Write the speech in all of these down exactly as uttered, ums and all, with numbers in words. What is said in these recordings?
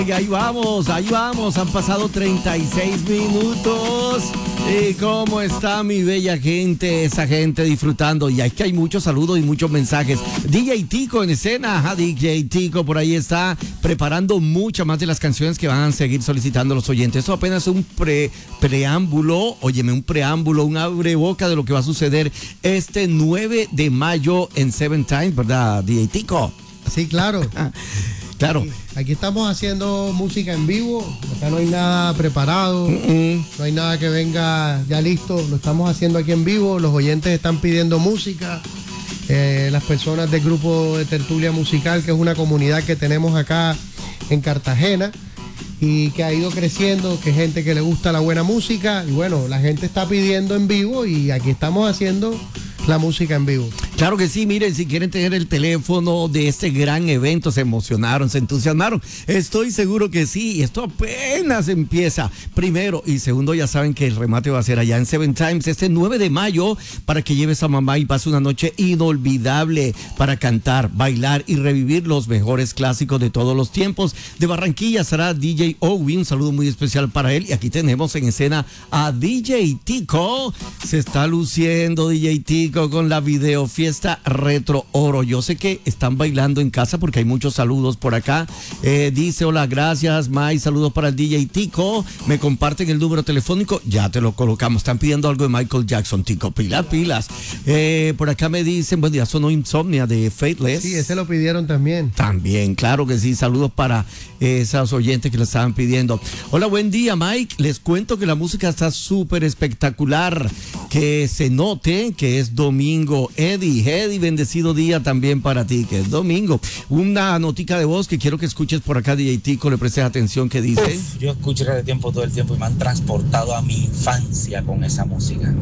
Oiga, ahí vamos, ahí vamos. Han pasado treinta y seis minutos. ¿Y cómo está mi bella gente? Esa gente disfrutando. Y es que hay muchos saludos y muchos mensajes. D J Tico en escena. Ajá, D J Tico por ahí está preparando muchas más de las canciones que van a seguir solicitando los oyentes. Esto apenas es un pre, preámbulo. Óyeme, un preámbulo, un abreboca de lo que va a suceder este nueve de mayo en Seven Times, ¿verdad, D J Tico? Sí, claro. Claro. Aquí, aquí estamos haciendo música en vivo. Acá no hay nada preparado. Uh-uh. No hay nada que venga ya listo. Lo estamos haciendo aquí en vivo. Los oyentes están pidiendo música. Eh, las personas del grupo de Tertulia Musical, que es una comunidad que tenemos acá en Cartagena y que ha ido creciendo, que es gente que le gusta la buena música. Y bueno, la gente está pidiendo en vivo y aquí estamos haciendo la música en vivo. Claro que sí, miren, si quieren tener el teléfono de este gran evento, se emocionaron, se entusiasmaron. Estoy seguro que sí, esto apenas empieza. Primero y segundo, ya saben que el remate va a ser allá en Seven Times este nueve de mayo para que lleves a mamá y pase una noche inolvidable para cantar, bailar y revivir los mejores clásicos de todos los tiempos. De Barranquilla será D J Owi, un saludo muy especial para él. Y aquí tenemos en escena a D J Tico. Se está luciendo D J Tico con la videofiesta Retro Oro. Yo sé que están bailando en casa porque hay muchos saludos por acá. Eh, dice, hola, gracias, May, saludos para el D J Tico. Me comparten el número telefónico, ya te lo colocamos. Están pidiendo algo de Michael Jackson, Tico. Pilas, pilas. Eh, por acá me dicen, buen día, sonó Insomnia de Faithless. Sí, ese lo pidieron también. También, claro que sí. Saludos para eh, esos oyentes que lo estaban pidiendo. Hola, buen día, Mike. Les cuento que la música está súper espectacular. Que se note que es domingo. Eddie, Eddie, bendecido día también para ti, que es domingo. Una notica de voz que quiero que escuches por acá, D J Tico, le prestes atención, que dice. Uf, yo escucho Radio Tiempo todo el tiempo y me han transportado a mi infancia con esa música.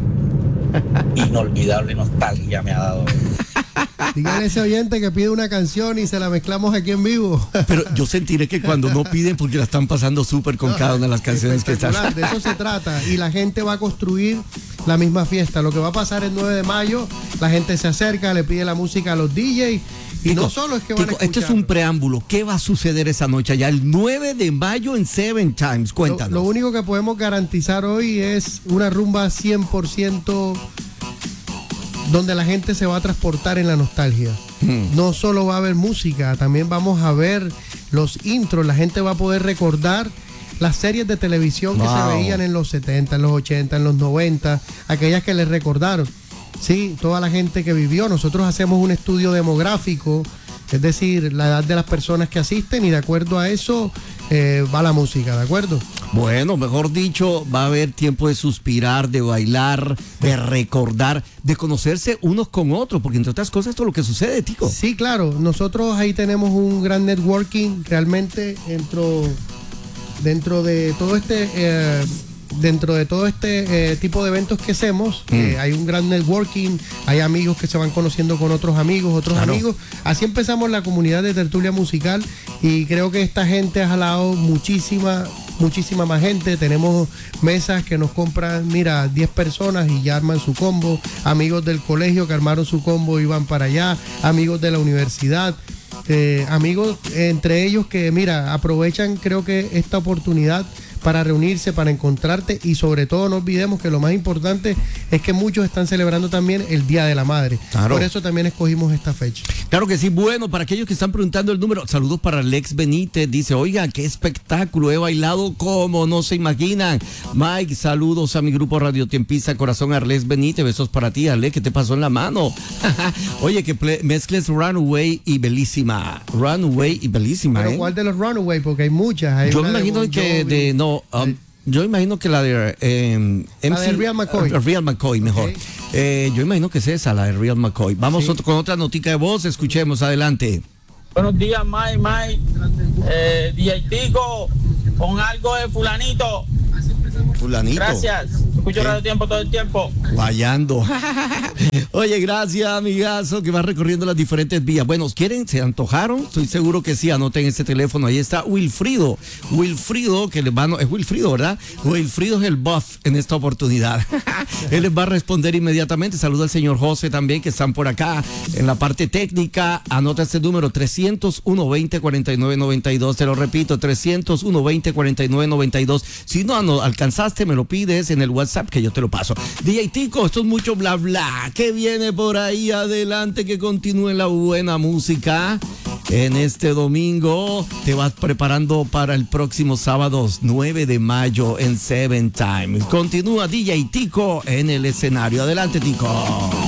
Inolvidable nostalgia me ha dado. Dígale a ese oyente que pide una canción y se la mezclamos aquí en vivo. Pero yo sentiré que cuando no piden, porque la están pasando súper con no, cada una de las canciones que están. De eso se trata. Y la gente va a construir la misma fiesta. Lo que va a pasar el nueve de mayo, la gente se acerca, le pide la música a los D Js. Y Tico, no solo es que van Tico, a escuchar. Esto es un preámbulo. ¿Qué va a suceder esa noche allá el nueve de mayo en Seven Times? Cuéntanos. Lo, lo único que podemos garantizar hoy es una rumba cien por ciento donde la gente se va a transportar en la nostalgia. Hmm. No solo va a haber música, también vamos a ver los intros. La gente va a poder recordar las series de televisión wow. que se veían en los setenta, en los ochenta, en los noventa, aquellas que les recordaron. Sí, toda la gente que vivió. Nosotros hacemos un estudio demográfico, es decir, la edad de las personas que asisten, y de acuerdo a eso eh, va la música, ¿de acuerdo? Bueno, mejor dicho, va a haber tiempo de suspirar, de bailar, de recordar, de conocerse unos con otros, porque entre otras cosas esto es lo que sucede, Tico. Sí, claro, nosotros ahí tenemos un gran networking, realmente dentro, dentro de todo este... Eh, Dentro de todo este eh, tipo de eventos que hacemos, mm. eh, hay un gran networking, hay amigos que se van conociendo con otros amigos, otros claro. amigos. Así empezamos la comunidad de Tertulia Musical y creo que esta gente ha jalado muchísima, muchísima más gente. Tenemos mesas que nos compran, mira, diez personas y ya arman su combo. Amigos del colegio que armaron su combo y van para allá. Amigos de la universidad. Eh, amigos eh, entre ellos que, mira, aprovechan creo que esta oportunidad para reunirse, para encontrarte, y sobre todo no olvidemos que lo más importante es que muchos están celebrando también el Día de la Madre. Claro. Por eso también escogimos esta fecha. Claro que sí. Bueno, para aquellos que están preguntando el número, saludos para Alex Benítez. Dice, oiga, qué espectáculo, he bailado como no se imaginan. Mike, saludos a mi grupo Radio Tiempista Corazón, Alex Benítez, besos para ti, Alex, ¿qué te pasó en la mano? Oye, que ple- mezcles Runaway y Bellísima. Runaway y Bellísima, ¿Pero ¿eh? cuál de los Runaway? Porque hay muchas. Hay Yo me imagino de que Jovi. de, no, um, yo imagino que la de eh, M C, la de Real McCoy. Uh, Real McCoy, mejor. Okay. Eh, yo imagino que es esa, la de Real McCoy. Vamos sí. otro, con otra notica de voz, escuchemos, adelante. Buenos días, Mike, Mike. Eh, D J Tico, pon algo de fulanito. Fulanito. Gracias. Escucho Radio Tiempo todo el tiempo. Guayando. Oye, gracias, amigazo, que va recorriendo las diferentes vías. Bueno, ¿quieren? ¿Se antojaron? Estoy seguro que sí. Anoten este teléfono. Ahí está Wilfrido. Wilfrido, que les va a... Es Wilfrido, ¿verdad? Wilfrido es el buff en esta oportunidad. Él les va a responder inmediatamente. Saluda al señor José también, que están por acá en la parte técnica. Anota este número, trescientos uno, veinte, cuarenta y nueve, noventa y dos. Te lo repito, trescientos uno, veinte, cuarenta y nueve, noventa y dos. Si no, no alcanzaste, me lo pides en el WhatsApp que yo te lo paso. D J Tico, esto es mucho bla bla. ¿Qué viene por ahí adelante? Que continúe la buena música. En este domingo te vas preparando para el próximo sábado nueve de mayo en Seven Time. Continúa D J Tico en el escenario. Adelante, Tico.